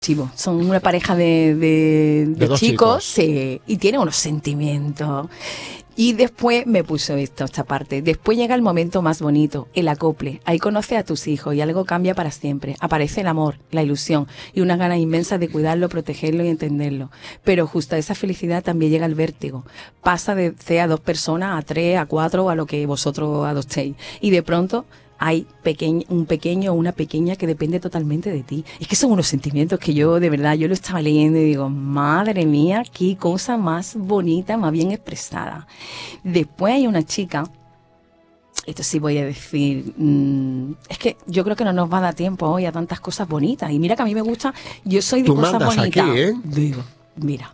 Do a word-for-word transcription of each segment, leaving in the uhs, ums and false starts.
chivo. Son una pareja de, de, de, De dos chicos, chicos. sí, y tienen unos sentimientos. Y después me puso esto, esta parte. Después llega el momento más bonito, el acople. Ahí conoces a tus hijos y algo cambia para siempre. Aparece el amor, la ilusión y una gana inmensa de cuidarlo, protegerlo y entenderlo. Pero justo a esa felicidad también llega el vértigo. Pasa de ser a dos personas, a tres, a cuatro, a lo que vosotros adoptéis. Y de pronto hay pequeño, un pequeño o una pequeña que depende totalmente de ti. Es que son unos sentimientos que yo, de verdad, yo lo estaba leyendo y digo, madre mía, qué cosa más bonita, más bien expresada. Después hay una chica, esto sí voy a decir, mmm, es que yo creo que no nos va a dar tiempo hoy a tantas cosas bonitas. Y mira que a mí me gusta, yo soy de Tú cosas mandas bonitas. aquí, ¿eh? Digo, mira,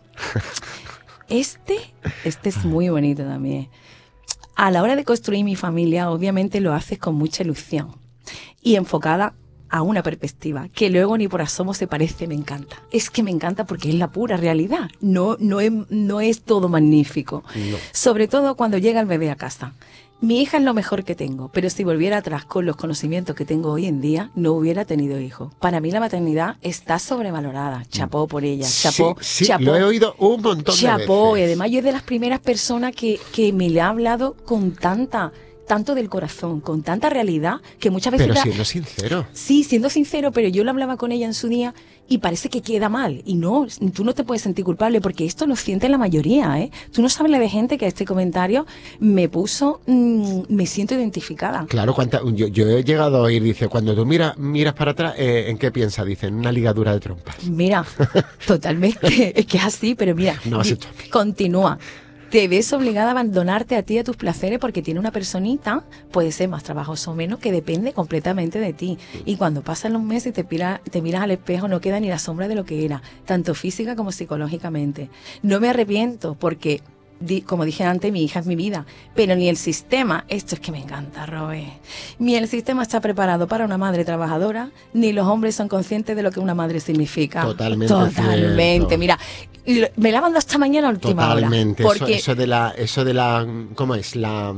este, este es muy bonito también. A la hora de construir mi familia, obviamente lo haces con mucha ilusión y enfocada a una perspectiva que luego ni por asomo se parece. Me encanta. Es que me encanta porque es la pura realidad. No, no es, no es todo magnífico. No. Sobre todo cuando llega el bebé a casa. Mi hija es lo mejor que tengo, pero si volviera atrás con los conocimientos que tengo hoy en día, no hubiera tenido hijos. Para mí la maternidad está sobrevalorada. Chapó por ella. Chapó. Sí, sí, chapó. lo he oído un montón Chapó, de y veces. además yo es de las primeras personas que, que me le ha hablado con tanta, tanto del corazón, con tanta realidad, que muchas veces... Pero da- siendo sincero. Sí, siendo sincero, pero yo lo hablaba con ella en su día y parece que queda mal. Y no, tú no te puedes sentir culpable porque esto lo siente la mayoría, ¿eh? Tú no sabes la de gente que a este comentario me puso, mmm, me siento identificada. Claro, cuánta, yo, yo he llegado a oír, dice, cuando tú miras miras para atrás, eh, ¿en qué piensas? Dice, en una ligadura de trompas. Mira, totalmente, es que es así, pero mira, No, así di- está bien. continúa. Te ves obligada a abandonarte a ti y a tus placeres porque tiene una personita, puede ser más trabajoso o menos, que depende completamente de ti. Y cuando pasan los meses y te, pira- te miras al espejo, no queda ni la sombra de lo que era, tanto física como psicológicamente. No me arrepiento porque, di- como dije antes, mi hija es mi vida, pero ni el sistema, esto es que me encanta, Robert, ni el sistema está preparado para una madre trabajadora, ni los hombres son conscientes de lo que una madre significa. Totalmente Totalmente. cierto. Mira, lo- me la mandó esta mañana a última Totalmente. hora. Eso, Porque eso de la, eso de la, ¿cómo es? La,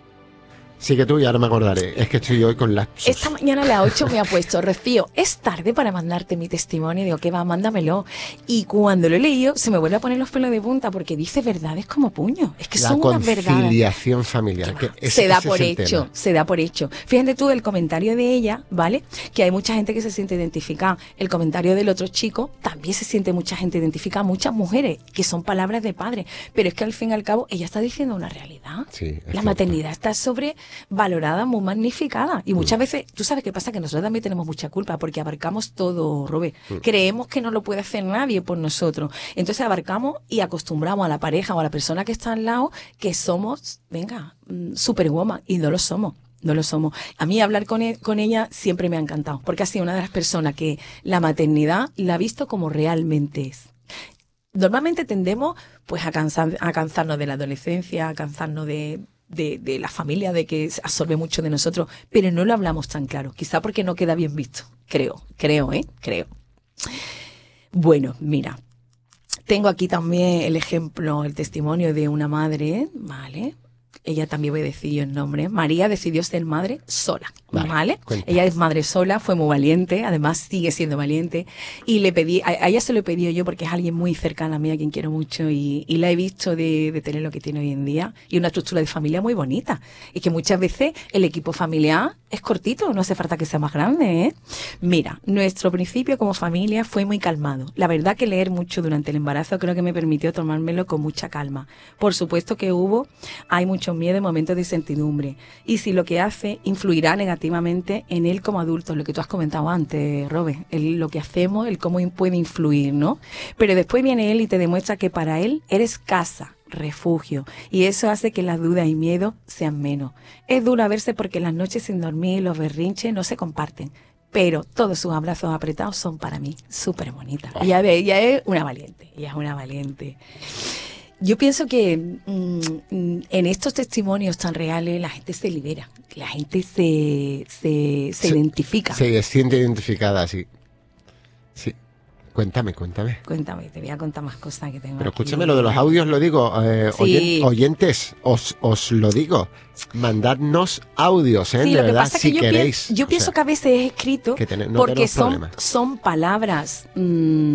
sigue tú y ahora me acordaré. Es que estoy hoy con lapsos. esta mañana a las ocho me ha puesto, Rocío, es tarde para mandarte mi testimonio. Digo, ¿qué va? Mándamelo. Y cuando lo he leído, se me vuelve a poner los pelos de punta porque dice verdades como puño. Es que La son unas verdades. conciliación familiar. Que ese- Se da ese por es el hecho, tema. se da por hecho. Fíjate tú el comentario de ella, ¿vale? Que hay mucha gente que se siente identificada. El comentario del otro chico, también se siente mucha gente identificada, muchas mujeres, que son palabras de padre. Pero es que al fin y al cabo, ella está diciendo una realidad. Sí, es La cierto. maternidad está sobrevalorada, muy magnificada. Y muchas veces, tú sabes qué pasa, que nosotros también tenemos mucha culpa porque abarcamos todo, Robert. Creemos que no lo puede hacer nadie por nosotros. Entonces abarcamos y acostumbramos a la pareja o a la persona que está al lado que somos, venga, mm, superwoman, y no lo somos. No lo somos. A mí hablar con, e- con ella siempre me ha encantado, porque ha sido una de las personas que la maternidad la ha visto como realmente es. Normalmente tendemos pues a, cansar, a cansarnos de la adolescencia, a cansarnos de, de, de la familia, de que absorbe mucho de nosotros, pero no lo hablamos tan claro, quizá porque no queda bien visto, creo, creo, ¿eh? Creo. Bueno, mira, tengo aquí también el ejemplo, el testimonio de una madre, ¿vale? Ella también voy a decir yo el nombre. María decidió ser madre sola, Vale, ¿vale? cuenta. Ella es madre sola, fue muy valiente, además sigue siendo valiente. Y le pedí, a, a ella se lo he pedido yo porque es alguien muy cercana a mí, a quien quiero mucho, y, y la he visto de, de tener lo que tiene hoy en día y una estructura de familia muy bonita. Y que muchas veces el equipo familiar es cortito, no hace falta que sea más grande, ¿eh? Mira, nuestro principio como familia fue muy calmado. La verdad que leer mucho durante el embarazo creo que me permitió tomármelo con mucha calma. Por supuesto que hubo, hay mucho miedo en momentos de incertidumbre. Y si lo que hace influirá negativamente en él como adulto, lo que tú has comentado antes, Robert, el, lo que hacemos, el cómo puede influir, ¿no? Pero después viene él y te demuestra que para él eres casa, refugio, y eso hace que las dudas y miedos sean menos. Es duro verse porque las noches sin dormir, los berrinches no se comparten, pero todos sus abrazos apretados son para mí súper bonitas. Ella, ella es una valiente, ella es una valiente. Yo pienso que mm, en estos testimonios tan reales la gente se libera, la gente se, se, se, se identifica. Se siente identificada, sí. Sí. Cuéntame, cuéntame. Cuéntame, te voy a contar más cosas que tengo Pero aquí. escúchame, lo de los audios lo digo, eh, Sí. oyen- oyentes, os, os lo digo, mandadnos audios, ¿eh? Sí, de lo que verdad, pasa es si que yo, queréis. pienso, yo O pienso sea, que a veces es escrito que ten- no porque tenemos son, problema. son palabras... mmm,